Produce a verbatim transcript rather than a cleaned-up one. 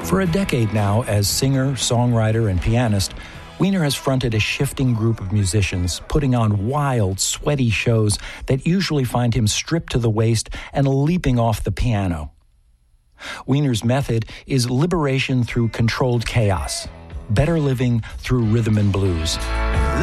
For a decade now, as singer, songwriter, and pianist, Weiner has fronted a shifting group of musicians, putting on wild, sweaty shows that usually find him stripped to the waist and leaping off the piano. Weiner's method is liberation through controlled chaos, better living through rhythm and blues.